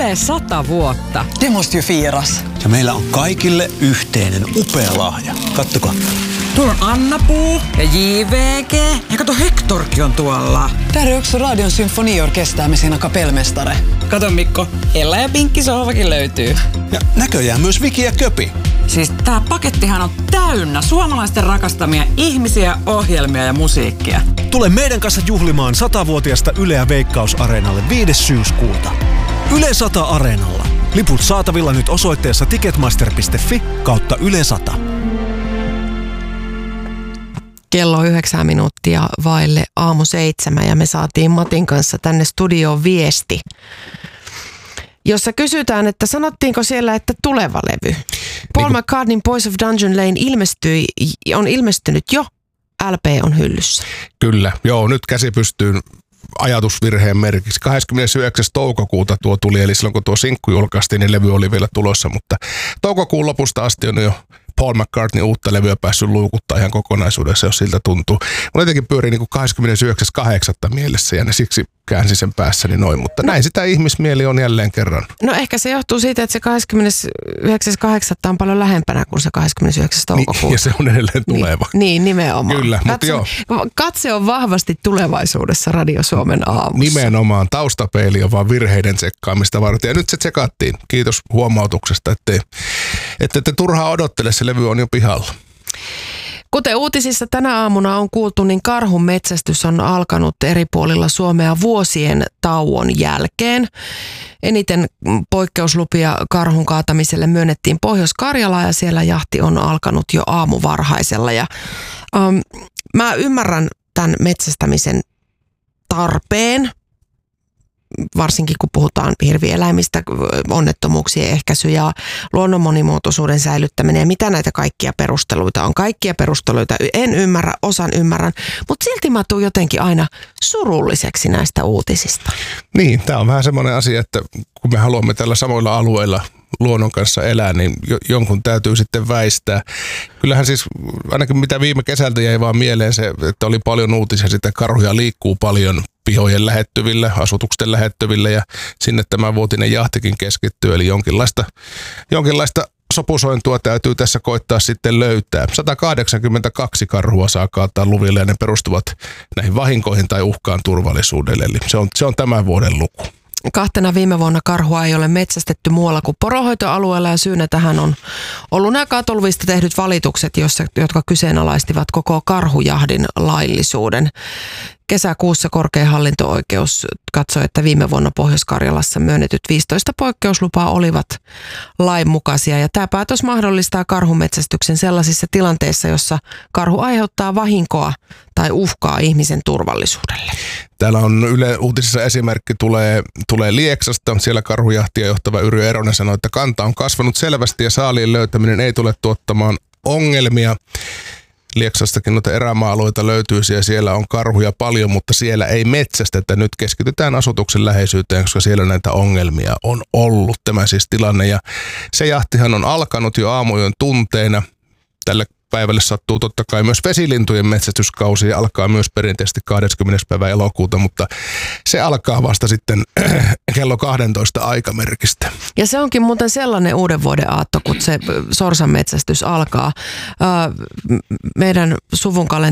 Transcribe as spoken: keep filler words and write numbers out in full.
Yle sata vuotta. Det måste ju firas. Ja meillä on kaikille yhteinen upea lahja. Kattokaa. Tuolla on Anna-Puu ja J V G. Ja kato, Hectorkin on tuolla. Där är också Radion symfoniorkester med sina kapellmästare. Kato Mikko, Ella ja Pinkki sohvakin löytyy. Ja näköjään myös Viki ja Köpi. Siis tää pakettihan on täynnä suomalaisten rakastamia ihmisiä, ohjelmia ja musiikkia. Tule meidän kanssa juhlimaan satavuotiasta Yleä Veikkaus-areenalle viides syyskuuta. Yle sata Areenalla. Liput saatavilla nyt osoitteessa ticketmaster piste fi kautta Yle sata. Kello yhdeksän minuuttia vaille aamu seitsemän ja me saatiin Matin kanssa tänne studioon viesti, jossa kysytään, että sanottiinko siellä, että tuleva levy. Paul niin McCartneyn Boys of Dungeon Lane ilmestyi, on ilmestynyt jo, L P on hyllyssä. Kyllä, joo, nyt käsi pystyyn ajatusvirheen merkiksi. kahdeskymmenesyhdeksäs toukokuuta tuo tuli, eli silloin kun tuo sinkku julkaistiin, niin levy oli vielä tulossa, mutta toukokuun lopusta asti on jo Paul McCartney uutta levyä päässyt luukuttaa ihan kokonaisuudessa, jos siltä tuntuu. Mulla jotenkin pyörii niin kuin kahdeskymmenesyhdeksäs kahdeksatta mielessä ja ne siksi käänsin sen päässäni noin, mutta no, näin sitä ihmismieli on jälleen kerran. No ehkä se johtuu siitä, että se kahdeskymmenesyhdeksäs kahdeksatta on paljon lähempänä kuin se kahdeskymmenesyhdeksäs toukokuuta. Niin, ja se on edelleen tuleva. Niin, niin nimenomaan. Kyllä, katse, mutta joo. Katse on vahvasti tulevaisuudessa Radio Suomen aamussa. Nimenomaan, taustapeili on vaan virheiden tsekkaamista varten. Ja nyt se tsekattiin. Kiitos huomautuksesta, ettei, että te turhaa odottele, se levy on jo pihalla. Kuten uutisissa tänä aamuna on kuultu, niin karhun metsästys on alkanut eri puolilla Suomea vuosien tauon jälkeen. Eniten poikkeuslupia karhun kaatamiselle myönnettiin Pohjois-Karjalaan ja siellä jahti on alkanut jo aamuvarhaisella. Ja, um, mä ymmärrän tämän metsästämisen tarpeen, varsinkin kun puhutaan hirvieläimistä, onnettomuuksien ehkäisy ja luonnon monimuotoisuuden säilyttäminen ja mitä näitä kaikkia perusteluita on. Kaikkia perusteluita en ymmärrä, osan ymmärrän, mutta silti mä tuun jotenkin aina surulliseksi näistä uutisista. Niin, tämä on vähän semmoinen asia, että kun me haluamme tällä samoilla alueilla luonnon kanssa elää, niin jo, jonkun täytyy sitten väistää. Kyllähän siis ainakin mitä viime kesältä jäi vaan mieleen se, että oli paljon uutisia, sitä karhuja liikkuu paljon pihojen lähettyvillä, asutuksen lähettyvillä ja sinne tämä vuotinen jahtikin keskittyy, eli jonkinlaista, jonkinlaista sopusointua täytyy tässä koittaa sitten löytää. sata kahdeksankymmentäkaksi karhua saa kaataa luville ja ne perustuvat näihin vahinkoihin tai uhkaan turvallisuudelle, eli se on, se on tämän vuoden luku. Kahtena viime vuonna karhua ei ole metsästetty muualla kuin poronhoitoalueella ja syynä tähän on ollut nämä katoluvista tehdyt valitukset, jossa, jotka kyseenalaistivat koko karhujahdin laillisuuden. Kesäkuussa korkein hallinto-oikeus katsoi, että viime vuonna Pohjois-Karjalassa myönnetyt viisitoista poikkeuslupaa olivat lainmukaisia. Ja tämä päätös mahdollistaa karhumetsästyksen sellaisissa tilanteissa, jossa karhu aiheuttaa vahinkoa tai uhkaa ihmisen turvallisuudelle. Täällä on Yle Uutisissa esimerkki tulee, tulee Lieksasta. Siellä karhujahtia johtava Yrjö Eronen sanoi, että kanta on kasvanut selvästi ja saaliin löytäminen ei tule tuottamaan ongelmia. Lieksastakin noita erämaa-alueita löytyy ja siellä on karhuja paljon, mutta siellä ei metsästetä. Nyt keskitytään asutuksen läheisyyteen, koska siellä näitä ongelmia on ollut. Tämä siis tilanne ja se jahtihan on alkanut jo aamujen tunteina. Tälle päivälle sattuu totta kai myös vesilintujen metsästyskausi ja alkaa myös perinteisesti kahdeskymmenes päivä elokuuta, mutta se alkaa vasta sitten kello kaksitoista aikamerkistä. Ja se onkin muuten sellainen uuden vuoden aatto, kun se sorsan metsästys alkaa. Meidän suvun